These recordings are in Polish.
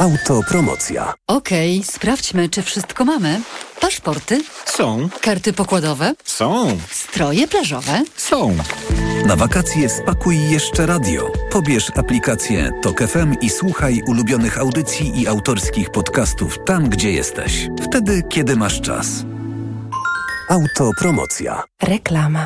Autopromocja. Okej, sprawdźmy, czy wszystko mamy. Paszporty? Są. Karty pokładowe? Są. Stroje plażowe? Są. Na wakacje spakuj jeszcze radio. Pobierz aplikację TOK FM i słuchaj ulubionych audycji i autorskich podcastów tam, gdzie jesteś. Wtedy, kiedy masz czas. Autopromocja. Reklama.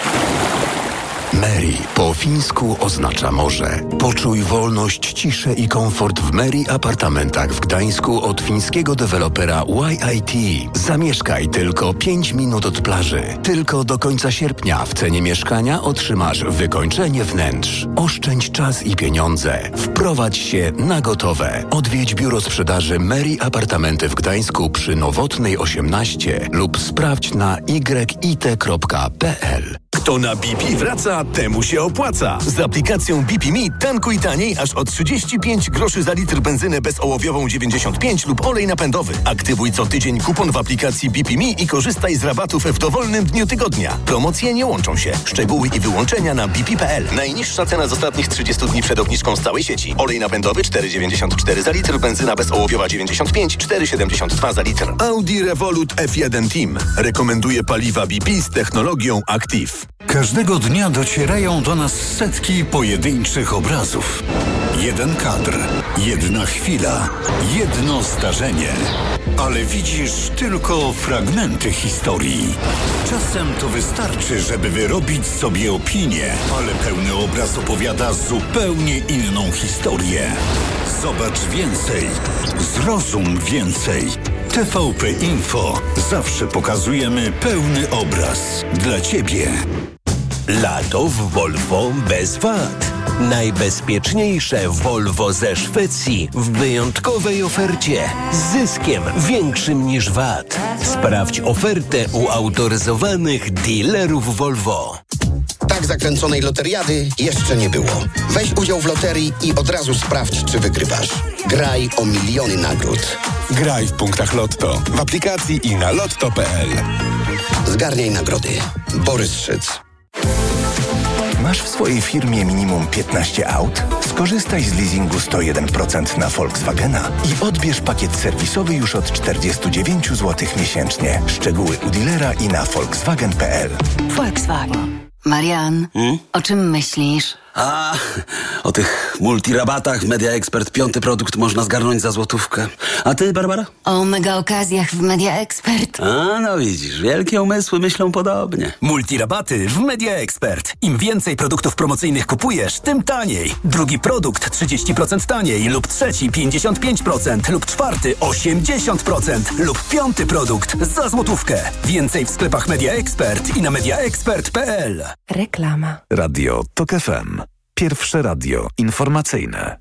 Meri po fińsku oznacza morze. Poczuj wolność, ciszę i komfort w Meri apartamentach w Gdańsku od fińskiego dewelopera YIT. Zamieszkaj tylko 5 minut od plaży. Tylko do końca sierpnia w cenie mieszkania otrzymasz wykończenie wnętrz. Oszczędź czas i pieniądze. Wprowadź się na gotowe. Odwiedź biuro sprzedaży Meri Apartamenty w Gdańsku przy Nowotnej 18 lub sprawdź na yit.pl. Kto na BP wraca, temu się opłaca. Z aplikacją BP Me tankuj taniej aż o 35 groszy za litr benzynę bezołowiową 95 lub olej napędowy. Aktywuj co tydzień kupon w aplikacji BP Me i korzystaj z rabatów w dowolnym dniu tygodnia. Promocje nie łączą się. Szczegóły i wyłączenia na bp.pl. Najniższa cena z ostatnich 30 dni przed obniżką z całej sieci. Olej napędowy 4,94 za litr, benzyna bezołowiowa 95, 4,72 za litr. Audi Revolut F1 Team rekomenduje paliwa BP z technologią Active. Każdego dnia docierają do nas setki pojedynczych obrazów. Jeden kadr, jedna chwila, jedno zdarzenie. Ale widzisz tylko fragmenty historii. Czasem to wystarczy, żeby wyrobić sobie opinię, ale pełny obraz opowiada zupełnie inną historię. Zobacz więcej, zrozum więcej. TVP Info. Zawsze pokazujemy pełny obraz dla Ciebie. Lato w Volvo bez VAT. Najbezpieczniejsze Volvo ze Szwecji w wyjątkowej ofercie z zyskiem większym niż VAT. Sprawdź ofertę u autoryzowanych dealerów Volvo. Tak zakręconej loteriady jeszcze nie było. Weź udział w loterii i od razu sprawdź, czy wygrywasz. Graj o miliony nagród. Graj w punktach Lotto, w aplikacji i na lotto.pl. Zgarniaj nagrody. Borys Szyc. Masz w swojej firmie minimum 15 aut? Skorzystaj z leasingu 101% na Volkswagena i odbierz pakiet serwisowy już od 49 zł miesięcznie. Szczegóły u dealera i na volkswagen.pl. Volkswagen. Marian, o czym myślisz? O tych multirabatach w Media Expert 5. produkt można zgarnąć za złotówkę. A ty, Barbara? O mega okazjach w Media Expert. No widzisz, wielkie umysły myślą podobnie. Multirabaty w Media Expert. Im więcej produktów promocyjnych kupujesz, tym taniej. Drugi produkt 30% taniej lub trzeci 55% lub czwarty 80% lub 5. produkt za złotówkę. Więcej w sklepach Media Expert i na mediaexpert.pl. Reklama. Radio TOK FM. Pierwsze radio informacyjne.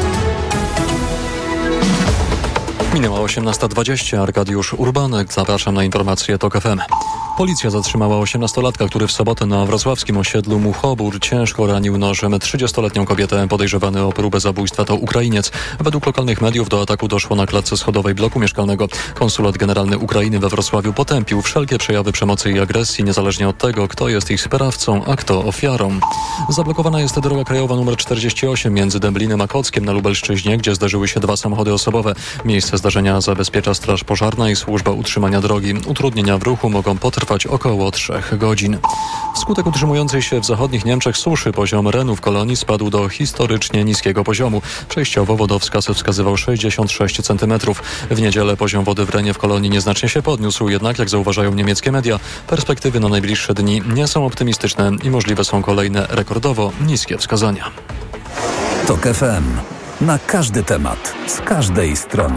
Minęła 18:20. Arkadiusz Urbanek. Zapraszam na informację TOK FM. Policja zatrzymała 18-latka, który w sobotę na wrocławskim osiedlu Muchobór ciężko ranił nożem 30-letnią kobietę. Podejrzewany o próbę zabójstwa to Ukrainiec. Według lokalnych mediów do ataku doszło na klatce schodowej bloku mieszkalnego. Konsulat Generalny Ukrainy we Wrocławiu potępił wszelkie przejawy przemocy i agresji, niezależnie od tego, kto jest ich sprawcą, a kto ofiarą. Zablokowana jest droga krajowa nr 48 między Dęblinem a Kockiem na Lubelszczyźnie, gdzie zdarzyły się 2 samochody osobowe. Miejsce zdarzenia zabezpiecza Straż Pożarna i Służba Utrzymania Drogi. Utrudnienia w ruchu mogą potrwać około 3 godzin. Wskutek utrzymującej się w zachodnich Niemczech suszy poziom Renu w Kolonii spadł do historycznie niskiego poziomu. Przejściowo wodowskaz wskazywał 66 cm. W niedzielę poziom wody w Renie w Kolonii nieznacznie się podniósł, jednak jak zauważają niemieckie media, perspektywy na najbliższe dni nie są optymistyczne i możliwe są kolejne rekordowo niskie wskazania. TOK FM. Na każdy temat, z każdej strony.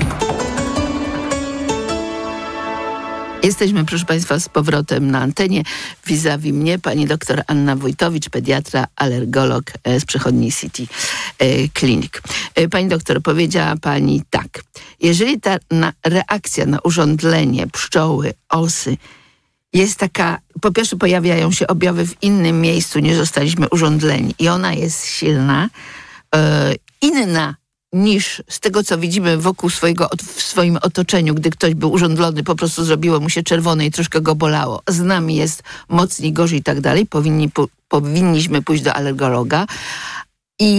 Jesteśmy, proszę Państwa, z powrotem na antenie. Vis-a-vis mnie pani doktor Anna Wójtowicz, pediatra, alergolog z przychodni City Clinic. Pani doktor, powiedziała pani tak. Jeżeli ta reakcja na urządlenie pszczoły, osy jest taka, po pierwsze pojawiają się objawy w innym miejscu niż zostaliśmy urządleni i ona jest silna, inna niż z tego, co widzimy wokół w swoim otoczeniu, gdy ktoś był urządlony, po prostu zrobiło mu się czerwone i troszkę go bolało. Z nami jest mocniej, gorzej i tak dalej. Powinniśmy pójść do alergologa i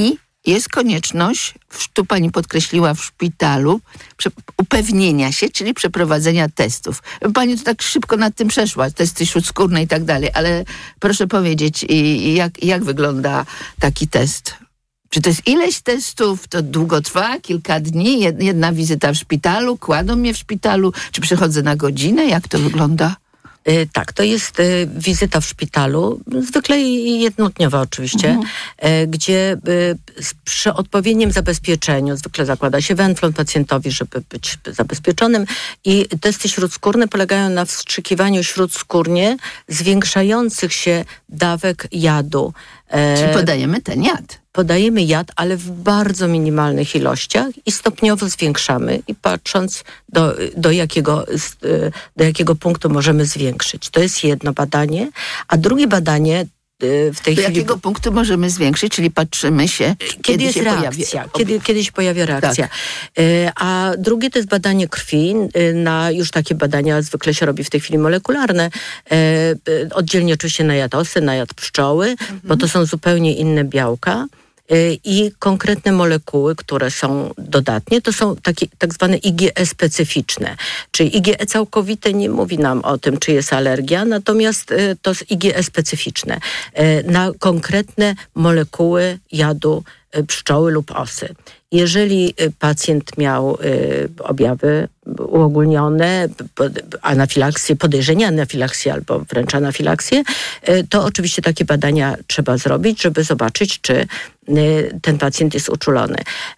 jest konieczność, tu pani podkreśliła, w szpitalu upewnienia się, czyli przeprowadzenia testów. Pani to tak szybko nad tym przeszła, testy śródskórne i tak dalej, ale proszę powiedzieć, jak wygląda taki test? Czy to jest ileś testów, to długo trwa, kilka dni, jedna wizyta w szpitalu, kładą mnie w szpitalu, czy przychodzę na godzinę, jak to wygląda? Tak, to jest wizyta w szpitalu, zwykle jednodniowa oczywiście, gdzie przy odpowiednim zabezpieczeniu zwykle zakłada się wenflon pacjentowi, żeby być zabezpieczonym, i testy śródskórne polegają na wstrzykiwaniu śródskórnie zwiększających się dawek jadu. Czyli podajemy ten jad. Podajemy jad, ale w bardzo minimalnych ilościach i stopniowo zwiększamy i patrząc do jakiego punktu możemy zwiększyć. To jest jedno badanie, a drugie badanie w tej chwili... Do jakiego punktu możemy zwiększyć, czyli patrzymy się, kiedy jest się reakcja, kiedy się pojawia reakcja. Tak. A drugie to jest badanie krwi. Już takie badania zwykle się robi w tej chwili molekularne. Oddzielnie oczywiście na jad osy, na jad pszczoły, bo to są zupełnie inne białka. I konkretne molekuły, które są dodatnie, to są takie tak zwane IgE specyficzne. Czyli IgE całkowite nie mówi nam o tym, czy jest alergia, natomiast to jest IgE specyficzne na konkretne molekuły jadu pszczoły lub osy. Jeżeli pacjent miał objawy uogólnione, anafilaksję, podejrzenie anafilaksji albo wręcz anafilaksję, to oczywiście takie badania trzeba zrobić, żeby zobaczyć, czy ten pacjent jest uczulony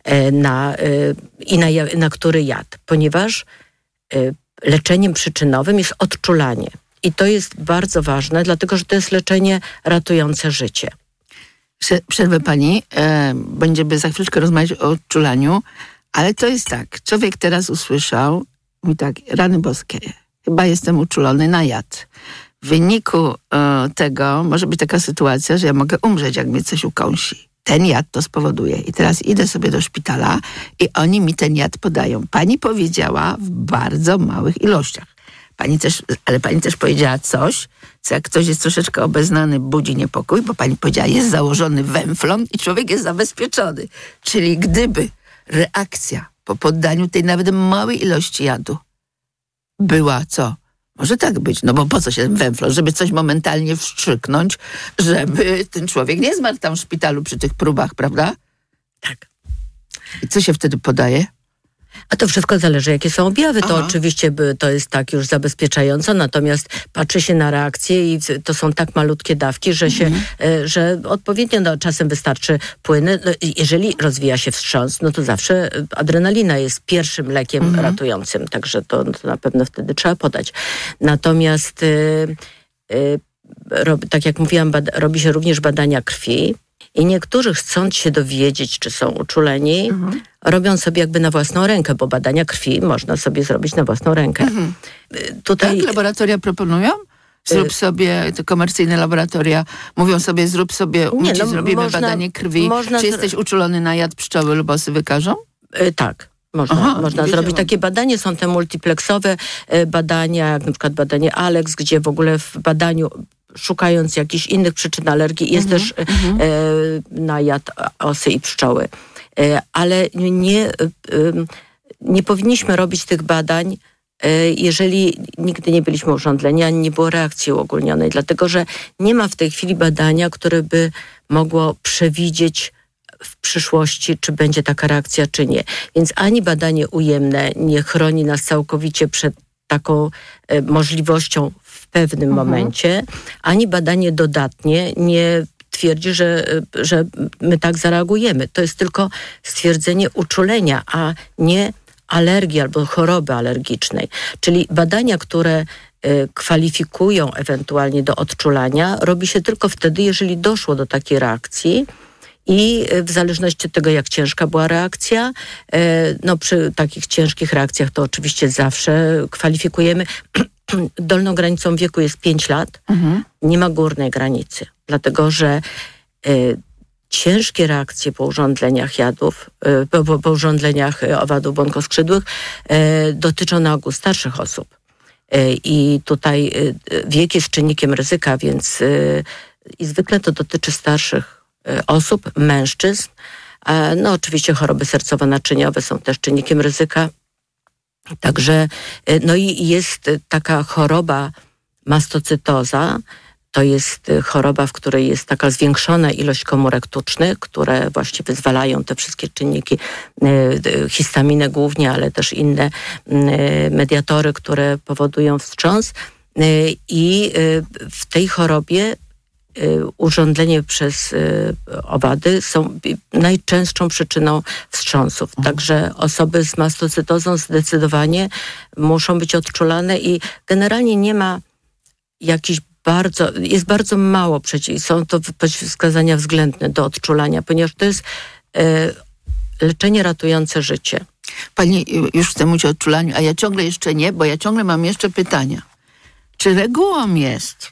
na który jad. Ponieważ leczeniem przyczynowym jest odczulanie. I to jest bardzo ważne, dlatego że to jest leczenie ratujące życie. Przerwę pani, będziemy za chwileczkę rozmawiać o odczulaniu, ale to jest tak, człowiek teraz usłyszał, mówi tak, rany boskie, chyba jestem uczulony na jad. W wyniku tego może być taka sytuacja, że ja mogę umrzeć, jak mnie coś ukąsi. Ten jad to spowoduje. I teraz idę sobie do szpitala i oni mi ten jad podają. Pani powiedziała w bardzo małych ilościach. Pani też powiedziała coś, co jak ktoś jest troszeczkę obeznany, budzi niepokój, bo pani powiedziała, jest założony wenflon i człowiek jest zabezpieczony. Czyli gdyby reakcja po poddaniu tej nawet małej ilości jadu była co? Może tak być, no bo po co się ten wenflon? Żeby coś momentalnie wstrzyknąć, żeby ten człowiek nie zmarł tam w szpitalu przy tych próbach, prawda? Tak. I co się wtedy podaje? A to wszystko zależy, jakie są objawy. To oczywiście to jest tak już zabezpieczająco, natomiast patrzy się na reakcję i to są tak malutkie dawki, że odpowiednio czasem wystarczy płyny. Jeżeli rozwija się wstrząs, no to zawsze adrenalina jest pierwszym lekiem ratującym, także to na pewno wtedy trzeba podać. Natomiast tak jak mówiłam, robi się również badania krwi. I niektórzy, chcąc się dowiedzieć, czy są uczuleni, robią sobie jakby na własną rękę, bo badania krwi można sobie zrobić na własną rękę. Tutaj... Tak, laboratoria proponują? Zrób sobie, te komercyjne laboratoria mówią sobie, zrób sobie, zrobimy badanie krwi. Czy jesteś uczulony na jad pszczoły lub osy, wykażą? Tak. Można zrobić takie badanie. Są te multiplexowe badania, jak na przykład badanie Alex, gdzie w ogóle w badaniu szukając jakichś innych przyczyn alergii, jest też na jad osy i pszczoły. Ale nie powinniśmy robić tych badań, jeżeli nigdy nie byliśmy urządleni, ani nie było reakcji uogólnionej, dlatego że nie ma w tej chwili badania, które by mogło przewidzieć w przyszłości, czy będzie taka reakcja, czy nie. Więc ani badanie ujemne nie chroni nas całkowicie przed taką możliwością w pewnym momencie, ani badanie dodatnie nie twierdzi, że my tak zareagujemy. To jest tylko stwierdzenie uczulenia, a nie alergii albo choroby alergicznej. Czyli badania, które kwalifikują ewentualnie do odczulania, robi się tylko wtedy, jeżeli doszło do takiej reakcji. I w zależności od tego, jak ciężka była reakcja, przy takich ciężkich reakcjach to oczywiście zawsze kwalifikujemy. Dolną granicą wieku jest 5 lat. Nie ma górnej granicy, dlatego że ciężkie reakcje po urządleniach jadów, po urządleniach owadów błonkoskrzydłych dotyczą na ogół starszych osób. I tutaj wiek jest czynnikiem ryzyka, więc i zwykle to dotyczy starszych osób, mężczyzn, No oczywiście choroby sercowo-naczyniowe są też czynnikiem ryzyka. Także, no i jest taka choroba mastocytoza. To jest choroba, w której jest taka zwiększona ilość komórek tucznych, które właśnie wyzwalają te wszystkie czynniki, histaminę głównie, ale też inne mediatory, które powodują wstrząs. I w tej chorobie urządlenie przez owady są najczęstszą przyczyną wstrząsów. Także osoby z mastocytozą zdecydowanie muszą być odczulane i generalnie nie ma jakichś jest bardzo mało są to przeciwwskazania względne do odczulania, ponieważ to jest leczenie ratujące życie. Pani już chce mówić o odczulaniu, a ja ciągle jeszcze nie, bo ja ciągle mam jeszcze pytania. Czy regułą jest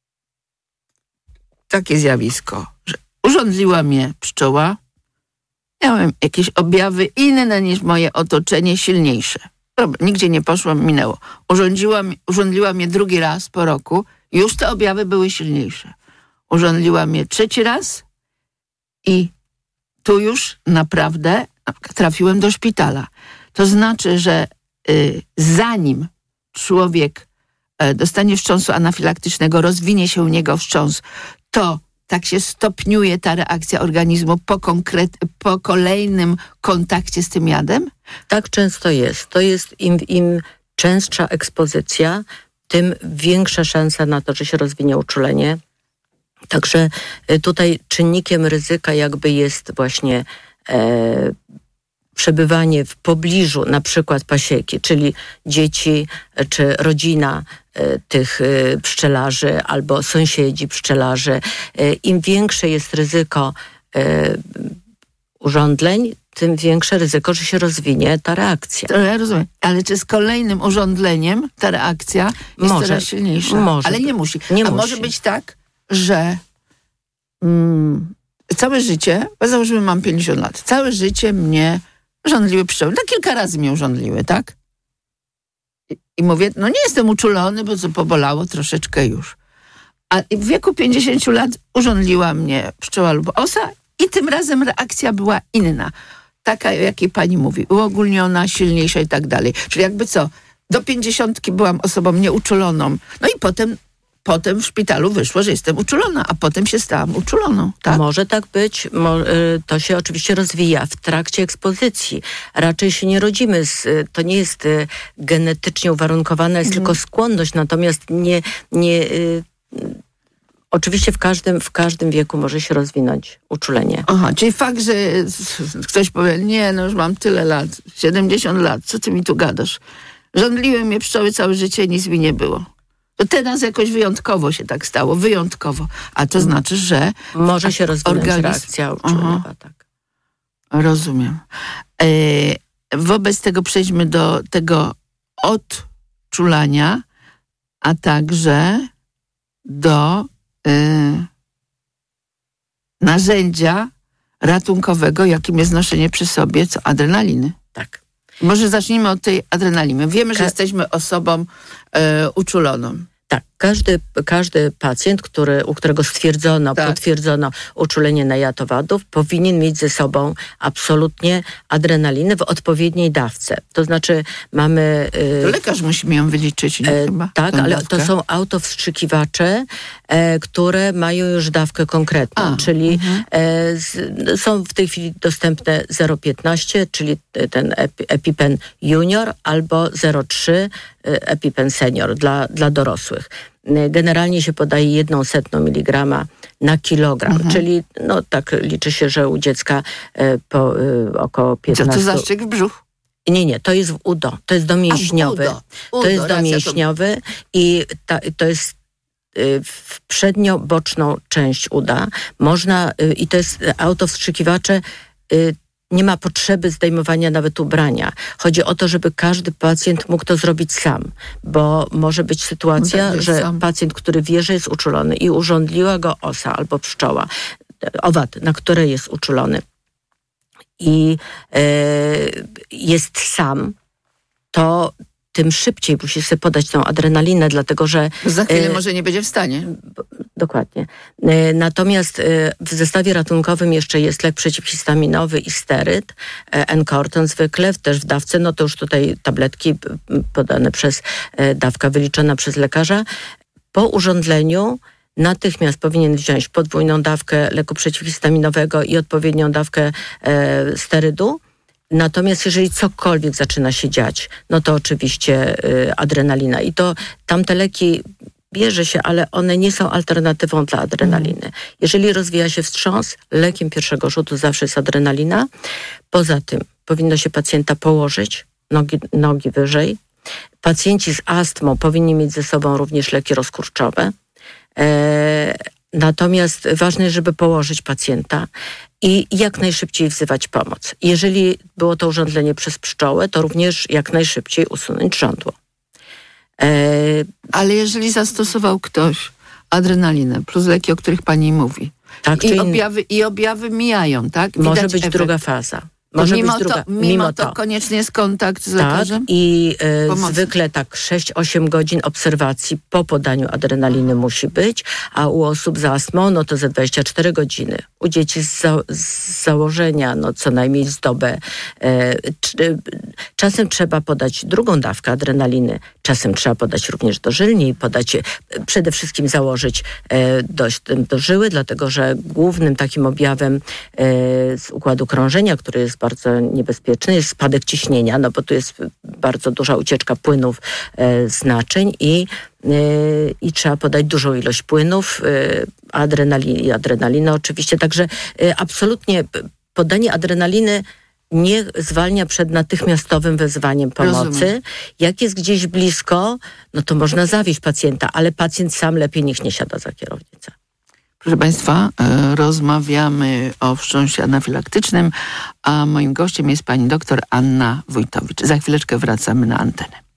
takie zjawisko, że urządliła mnie pszczoła, miałem jakieś objawy inne niż moje otoczenie, silniejsze. Dobra, nigdzie nie poszłam, minęło. Urządliła mnie drugi raz po roku, już te objawy były silniejsze. Urządliła mnie trzeci raz i tu już naprawdę trafiłem do szpitala. To znaczy, że zanim człowiek dostanie wstrząsu anafilaktycznego, rozwinie się u niego wstrząs, to tak się stopniuje ta reakcja organizmu po kolejnym kontakcie z tym jadem? Tak często jest. To jest im częstsza ekspozycja, tym większa szansa na to, że się rozwinie uczulenie. Także tutaj czynnikiem ryzyka jakby jest właśnie przebywanie w pobliżu na przykład pasieki, czyli dzieci czy rodzina tych pszczelarzy albo sąsiedzi pszczelarzy. Im większe jest ryzyko urządleń, tym większe ryzyko, że się rozwinie ta reakcja. To ja rozumiem. Ale czy z kolejnym urządleniem ta reakcja jest coraz silniejsza? Może. Ale nie musi. Nie może być tak, że całe życie, bo załóżmy mam 50 lat, całe życie mnie urządliły pszczoły. No kilka razy mnie urządliły, tak? I mówię, no nie jestem uczulony, bo co pobolało troszeczkę już. A w wieku 50 lat urządliła mnie pszczoła lub osa i tym razem reakcja była inna. Taka, o jakiej pani mówi, uogólniona, silniejsza i tak dalej. Czyli jakby co, do 50 byłam osobą nieuczuloną. No i potem w szpitalu wyszło, że jestem uczulona, a potem się stałam uczuloną. Tak? Może tak być. To się oczywiście rozwija w trakcie ekspozycji. Raczej się nie rodzimy. To nie jest genetycznie uwarunkowane, jest tylko skłonność. Natomiast oczywiście w każdym wieku może się rozwinąć uczulenie. Aha, czyli fakt, że ktoś powie, nie, no już mam tyle lat, 70 lat, co ty mi tu gadasz? Żądliły mnie pszczoły całe życie, nic mi nie było. To teraz jakoś wyjątkowo się tak stało, wyjątkowo. A to znaczy, że może się rozwinąć reakcja uczuleniowa, tak. Rozumiem. Wobec tego przejdźmy do tego odczulania, a także do narzędzia ratunkowego, jakim jest noszenie przy sobie adrenaliny. Tak. Może zacznijmy od tej adrenaliny. Wiemy, że jesteśmy osobą uczuloną. Tak, każdy pacjent, u którego potwierdzono uczulenie na jad owadów, powinien mieć ze sobą absolutnie adrenalinę w odpowiedniej dawce. To znaczy mamy... To lekarz musi mi ją wyliczyć, nie chyba? Tak, ale to są autowstrzykiwacze, które mają już dawkę konkretną, czyli są w tej chwili dostępne 0,15, czyli ten EpiPen Junior, albo 0,3 EpiPen Senior dla dorosłych. Generalnie się podaje 1/100 miligrama na kilogram, czyli no tak liczy się, że u dziecka po około 15... Co to zastrzyk w brzuch? Nie, to jest w udo, to jest domięśniowy. To jest domięśniowy i to jest w przednio-boczną część uda. I to jest autowstrzykiwacze, nie ma potrzeby zdejmowania nawet ubrania. Chodzi o to, żeby każdy pacjent mógł to zrobić sam, bo może być sytuacja, że pacjent, który wie, że jest uczulony i urządliła go osa albo pszczoła, owad, na które jest uczulony i jest sam, to tym szybciej musi sobie podać tą adrenalinę, dlatego że... Za chwilę może nie będzie w stanie. Dokładnie. Natomiast w zestawie ratunkowym jeszcze jest lek przeciwhistaminowy i steryd, Encorton zwykle, też w dawce, no to już tutaj tabletki podane przez dawka wyliczona przez lekarza. Po urządleniu natychmiast powinien wziąć podwójną dawkę leku przeciwhistaminowego i odpowiednią dawkę sterydu. Natomiast jeżeli cokolwiek zaczyna się dziać, no to oczywiście adrenalina. I to tamte leki bierze się, ale one nie są alternatywą dla adrenaliny. Jeżeli rozwija się wstrząs, lekiem pierwszego rzutu zawsze jest adrenalina. Poza tym powinno się pacjenta położyć, nogi wyżej. Pacjenci z astmą powinni mieć ze sobą również leki rozkurczowe. Natomiast ważne jest, żeby położyć pacjenta i jak najszybciej wzywać pomoc. Jeżeli było to urządzenie przez pszczołę, to również jak najszybciej usunąć żądło. Ale jeżeli zastosował ktoś adrenalinę plus leki, o których pani mówi, tak, i objawy mijają, tak? Widać może być efekt. Druga faza. Może mimo to konieczny jest kontakt z lekarzem? I zwykle 6-8 godzin obserwacji po podaniu adrenaliny musi być, a u osób z astmą no to za 24 godziny. U dzieci z założenia co najmniej z dobę. Czasem trzeba podać drugą dawkę adrenaliny, czasem trzeba podać również dożylnie i przede wszystkim założyć do żyły, dlatego że głównym takim objawem z układu krążenia, który jest bardzo niebezpieczny, jest spadek ciśnienia, no bo tu jest bardzo duża ucieczka płynów z naczyń i trzeba podać dużą ilość płynów, adrenaliny oczywiście, także absolutnie podanie adrenaliny nie zwalnia przed natychmiastowym wezwaniem pomocy. Rozumiem. Jak jest gdzieś blisko, no to można zawieźć pacjenta, ale pacjent sam lepiej niech nie siada za kierownicę. Proszę Państwa, rozmawiamy o wstrząsie anafilaktycznym, a moim gościem jest pani doktor Anna Wójtowicz. Za chwileczkę wracamy na antenę.